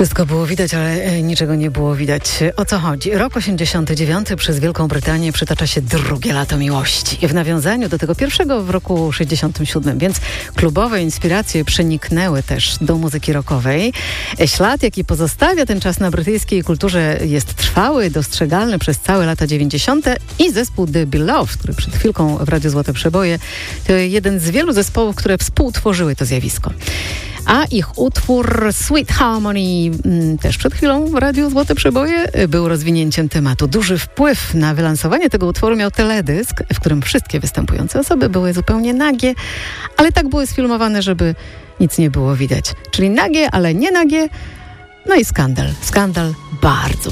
Wszystko było widać, ale niczego nie było widać. O co chodzi? Rok 89 przez Wielką Brytanię przytacza się drugie lato miłości. W nawiązaniu do tego pierwszego w roku 67, więc klubowe inspiracje przeniknęły też do muzyki rockowej. Ślad, jaki pozostawia ten czas na brytyjskiej kulturze, jest trwały, dostrzegalny przez całe lata 90. i zespół The Beloved, który przed chwilką w Radiu Złote Przeboje, to jeden z wielu zespołów, które współtworzyły to zjawisko. A ich utwór Sweet Harmony, też przed chwilą w Radiu Złote Przeboje, był rozwinięciem tematu. Duży wpływ na wylansowanie tego utworu miał teledysk, w którym wszystkie występujące osoby były zupełnie nagie, ale tak były sfilmowane, żeby nic nie było widać. Czyli nagie, ale nie nagie. No i skandal. Skandal bardzo